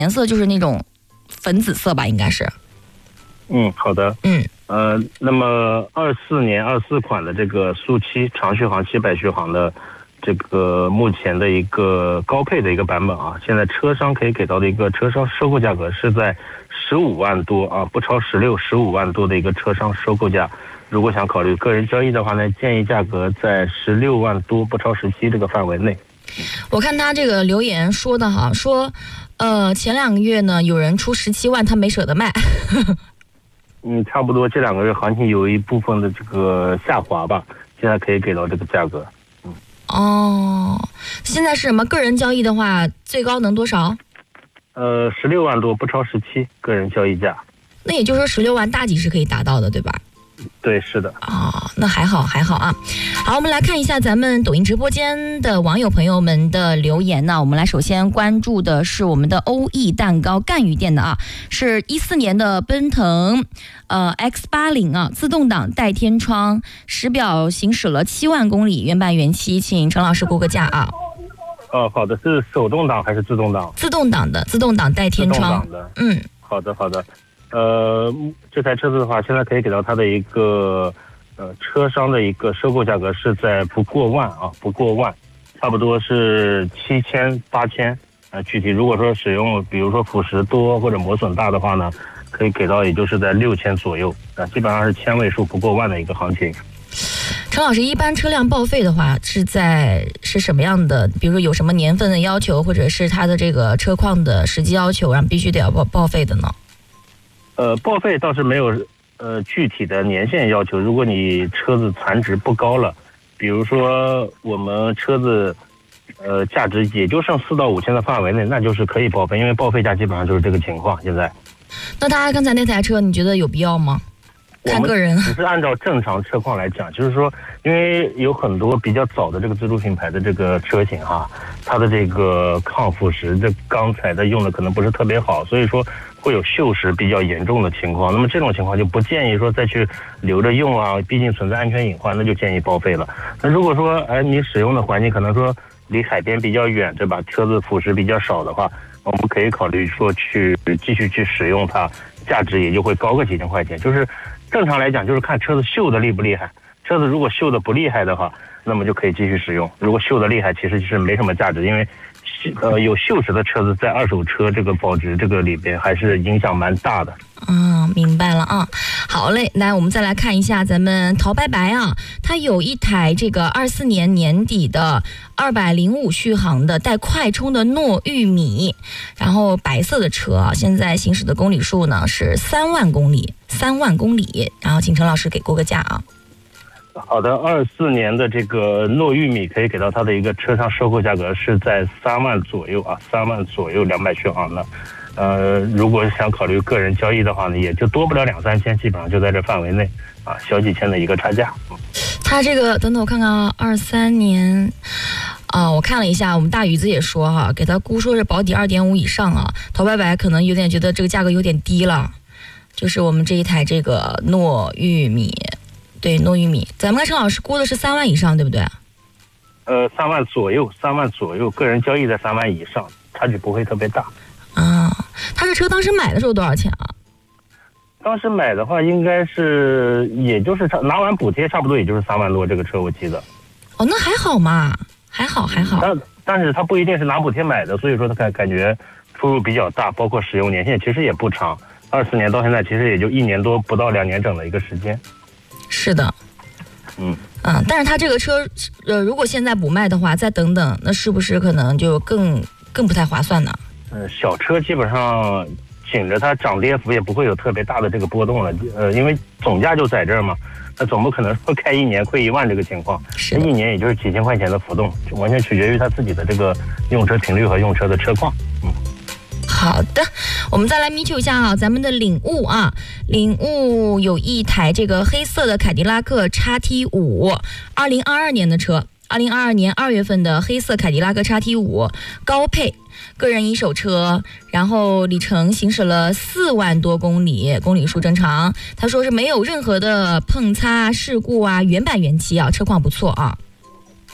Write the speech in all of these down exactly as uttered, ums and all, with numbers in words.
颜色就是那种粉紫色吧，应该是。 嗯，好的。 嗯， 呃，那么二四年二四款的这个速七长续航七百续航的这个目前的一个高配的一个版本啊，现在车商可以给到的一个车商收购价格是在十五万多啊，不超十六，十五万多的一个车商收购价。如果想考虑个人交易的话呢，建议价格在十六万多，不超十七这个范围内。 我看他这个留言说的哈，说，呃，前两个月呢有人出十七万，他没舍得卖。 嗯，差不多这两个月行情有一部分的这个下滑吧，现在可以给到这个价格。嗯。 哦，现在是什么？个人交易的话，最高能多少？ 呃，十六万多，不超十七，个人交易价。 那也就是说，十六万大几是可以达到的，对吧？ 对，是的。 哦，那还好还好啊。好，我们来看一下咱们抖音直播间的网友朋友们的留言呢。我们来首先关注的是我们的欧意蛋糕赣宇店的啊，是一四年的奔腾呃 X 八零 啊，自动挡带天窗，实表行驶了七万公里，原版原漆，请陈老师估个价啊。 哦，好的，是手动挡还是自动挡？ 自动挡的，自动挡带天窗。 自动挡的， 嗯， 好的好的。呃，这台车子的话，现在可以给到它的一个呃车商的一个收购价格是在不过万啊，不过万，差不多是七千八千啊。具体如果说使用，比如说腐蚀多或者磨损大的话呢，可以给到也就是在六千左右啊，基本上是千位数不过万的一个行情。 陈老师，一般车辆报废的话是在是什么样的？比如说有什么年份的要求，或者是它的这个车况的实际要求，然后必须得要报报废的呢？ 呃，报废倒是没有呃具体的年限要求。如果你车子残值不高了，比如说我们车子呃价值也就剩四到五千的范围内，那就是可以报废，因为报废价基本上就是这个情况。现在， 那他刚才那台车，你觉得有必要吗？看个人。 只是按照正常车况来讲，就是说，因为有很多比较早的这个自主品牌的这个车型哈，它的这个抗腐蚀这钢材的用的可能不是特别好，所以说会有锈蚀比较严重的情况。那么这种情况就不建议说再去留着用啊，毕竟存在安全隐患，那就建议报废了。那如果说哎你使用的环境可能说离海边比较远，对吧？车子腐蚀比较少的话，我们可以考虑说去继续去使用它，价值也就会高个几千块钱。就是正常来讲，就是看车子锈的厉不厉害。车子如果锈的不厉害的话，那么就可以继续使用。如果锈的厉害，其实是没什么价值，因为呃有锈蚀的车子在二手车这个保值这个里边还是影响蛮大的。 嗯，明白了啊。好嘞，来我们再来看一下咱们陶白白啊，它有一台这个二四年年底的二百零五续航的带快充的糯玉米，然后白色的车啊，现在行驶的公里数呢是三万公里，三万公里，然后请陈老师给过个价啊。 好的，二四年的这个糯玉米可以给到它的一个车上收购价格是在三万左右啊，三万左右两百续航的。呃，如果想考虑个人交易的话呢，也就多不了两三千，基本上就在这范围内啊，小几千的一个差价。 它这个等等我看看啊，二三年啊，我看了一下，我们大鱼子也说哈、啊，给他估说是保底二点五以上啊，陶白白可能有点觉得这个价格有点低了，就是我们这一台这个糯玉米。对，糯玉米，咱们跟陈老师估的是三万以上，对不对？ 呃，三万左右，三万左右，个人交易在三万以上，差距不会特别大。 啊，他这车当时买的时候多少钱啊？ 当时买的话，应该是也就是拿完补贴，差不多也就是三万多。这个车我记得。 哦，那还好嘛，还好还好。 但但是它不一定是拿补贴买的，所以说它感感觉出入比较大，包括使用年限其实也不长，二四年到现在其实也就一年多不到两年整的一个时间。 是的， 嗯嗯，但是他这个车，呃，如果现在不卖的话，再等等，那是不是可能就更更不太划算呢？ 呃，小车基本上紧着它涨跌幅也不会有特别大的这个波动了，呃，因为总价就在这儿嘛，那总不可能说开一年亏一万这个情况， 是一年也就是几千块钱的浮动，就完全取决于他自己的这个用车频率和用车的车况。嗯。 好的，我们再来咪 Q 一下啊，咱们的领悟啊，领悟有一台这个黑色的凯迪拉克 X T 五， 二零二二年的车，二零二二年二月份的黑色凯迪拉克 X T 五 高配个人一手车，然后里程行驶了四万多公里，公里数正常，他说是没有任何的碰擦事故啊，原版原漆啊，车况不错啊。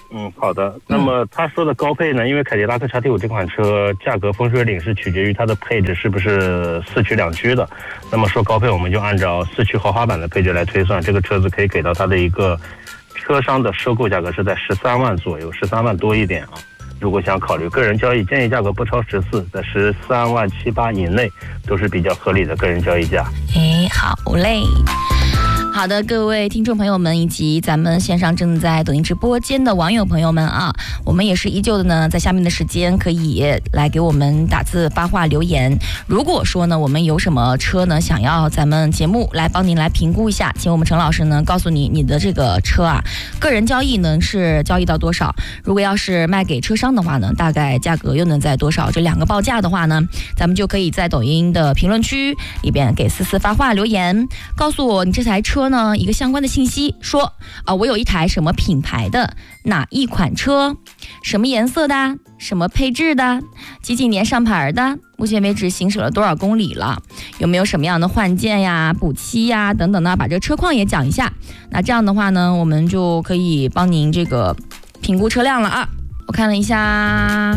嗯，好的。那么他说的高配呢？因为凯迪拉克 X T 五这款车价格分水岭是取决于它的配置是不是四驱两驱的。那么说高配，我们就按照四驱豪华版的配置来推算，这个车子可以给到它的一个车商的收购价格是在十三万左右，十三万多一点啊。如果想考虑个人交易，建议价格不超十四，在十三万七八以内都是比较合理的个人交易价。 哎，好嘞。好的，各位听众朋友们以及咱们线上正在抖音直播间的网友朋友们啊，我们也是依旧的呢，在下面的时间可以来给我们打字发话留言。如果说呢，我们有什么车呢，想要咱们节目来帮您来评估一下，请我们陈老师呢告诉你你的这个车啊，个人交易呢是交易到多少？如果要是卖给车商的话呢，大概价格又能在多少？这两个报价的话呢，咱们就可以在抖音的评论区里边给思思发话留言，告诉我你这台车呢一个相关的信息，说啊、呃，我有一台什么品牌的哪一款车，什么颜色的，什么配置的，几几年上牌的，目前为止行驶了多少公里了，有没有什么样的换件呀、补漆呀等等呢，把这个车况也讲一下。那这样的话呢，我们就可以帮您这个评估车辆了啊。我看了一下。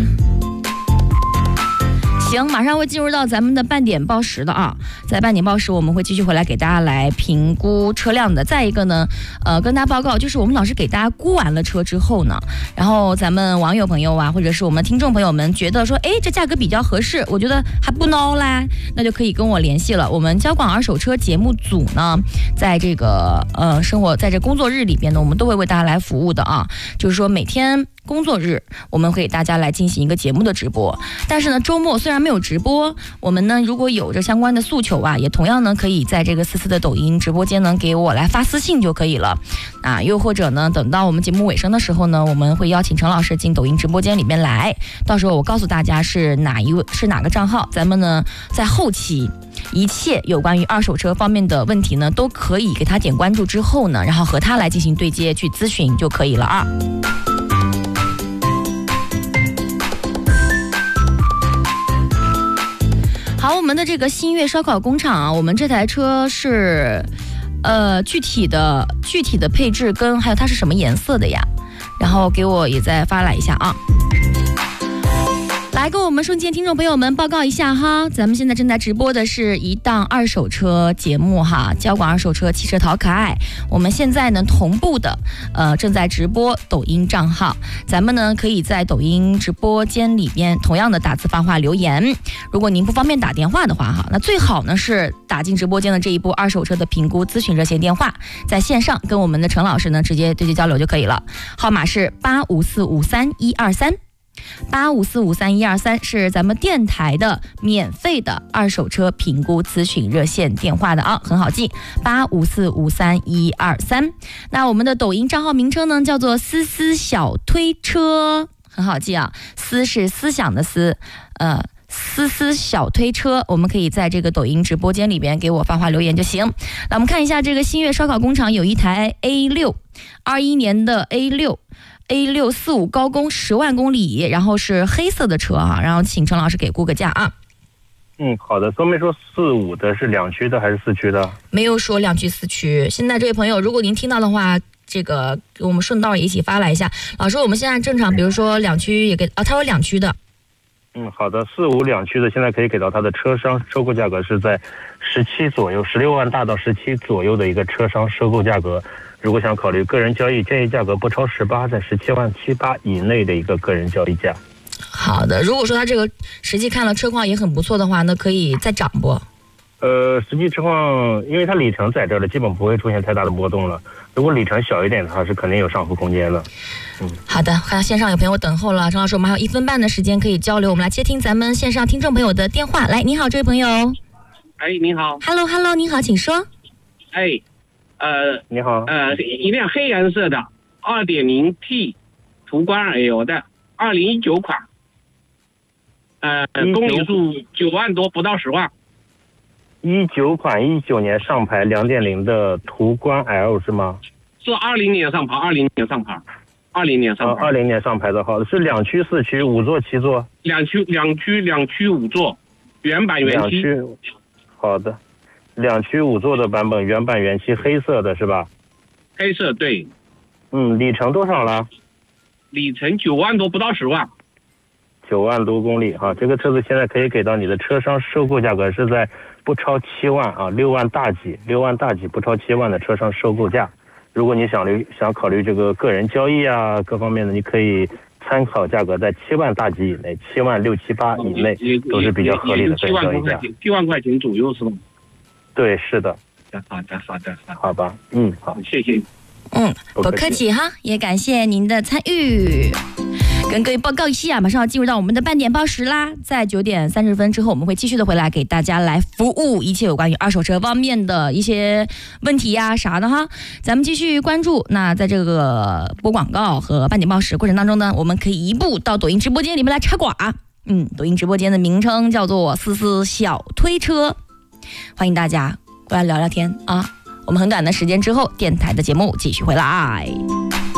行，马上会进入到咱们的半点报时的啊，在半点报时我们会继续回来给大家来评估车辆的。再一个呢，呃，跟大家报告，就是我们老师给大家估完了车之后呢，然后咱们网友朋友啊，或者是我们听众朋友们觉得说，哎，这价格比较合适，我觉得还不孬啦，那就可以跟我联系了。我们交广二手车节目组呢，在这个呃生活在这工作日里边呢，我们都会为大家来服务的啊，就是说每天工作日我们会给大家来进行一个节目的直播，但是呢，周末虽然没有直播，我们呢如果有着相关的诉求啊，也同样呢可以在这个思思的抖音直播间呢给我来发私信就可以了啊，又或者呢等到我们节目尾声的时候呢，我们会邀请陈老师进抖音直播间里面来，到时候我告诉大家是哪一位是哪个账号，咱们呢在后期一切有关于二手车方面的问题呢，都可以给他点关注之后呢，然后和他来进行对接去咨询就可以了啊。好，我们的这个新月烧烤工厂啊，我们这台车是呃具体的具体的配置跟还有它是什么颜色的呀，然后给我也再发来一下啊。来跟我们瞬间听众朋友们报告一下哈，咱们现在正在直播的是一档二手车节目哈，交广二手车汽车淘可爱。我们现在呢同步的呃正在直播抖音账号，咱们呢可以在抖音直播间里边同样的打字发话留言。如果您不方便打电话的话哈，那最好呢是打进直播间的这一部二手车的评估咨询热线电话，在线上跟我们的陈老师呢直接对接交流就可以了，号码是八五四五三一二三。八五四五三一二三是咱们电台的免费的二手车评估咨询热线电话的啊，很好记，八五四五三一二三。那我们的抖音账号名称呢叫做思思小推车，很好记啊，思是思想的思，呃。思思小推车，我们可以在这个抖音直播间里边给我发话留言就行。来，我们看一下这个新月烧烤工厂有一台 A 六， 二一年的 A 六A 六四五高功十万公里，然后是黑色的车啊，然后请陈老师给估个价啊。 嗯，好的。都没说四五的是两驱的还是四驱的？没有说两驱四驱。现在这位朋友，如果您听到的话，这个给我们顺道也一起发来一下。老师，我们现在正常，比如说两驱也给啊，他说两驱的。 嗯，好的，四五两驱的现在可以给到它的车商收购价格是在十七左右，十六万大到十七左右的一个车商收购价格。如果想考虑个人交易，建议价格不超十八，在十七万七八以内的一个个人交易价。 好的，如果说它这个实际看了车况也很不错的话，那可以再涨不？ 呃，实际车况，因为它里程在这儿的，基本不会出现太大的波动了。如果里程小一点的话，是肯定有上浮空间的。嗯，好的，看线上有朋友等候了，陈老师，我们还有一分半的时间可以交流，我们来接听咱们线上听众朋友的电话。来，你好，这位朋友。 哎，你好。 Hello Hello， 你好，请说。 哎，呃， 你好。 呃，一辆黑颜色的 二点零 T 途观 L 的二零一九款，呃，公里数九万多，不到十万。 一九款，一九年上牌，两点零的途观 L 是吗？ 是二零年上牌，二零年上牌，二零年上牌， 二零年上牌的，好的，是两驱、四驱、五座、七座？ 两驱，两驱，两驱五座，原版原漆。 两驱，好的，两驱五座的版本，原版原漆，黑色的是吧？ 黑色，对。 嗯，里程多少了？ 里程九万多，不到十万。 九万多公里啊，这个车子现在可以给到你的车商收购价格是在不超七万啊，六万大几，六万大几不超七万的车商收购价。如果你想虑想考虑这个个人交易啊，各方面的，你可以参考价格在七万大几以内，七万六七八以内都是比较合理的个人交易价。 七万块钱左右是吧？ 对，是的。 好的，好的，好的， 好吧，嗯，好， 谢谢。 嗯，不客气哈，也感谢您的参与。跟各位报告一下，马上要进入到我们的半点报时啦，在九点三十分之后，我们会继续的回来给大家来服务一切有关于二手车方面的一些问题呀、啊、啥的哈。咱们继续关注。那在这个播广告和半点报时过程当中呢，我们可以移步到抖音直播间里面来插寡。嗯，抖音直播间的名称叫做思思小推车，欢迎大家过来聊聊天啊。我们很短的时间之后，电台的节目继续回来。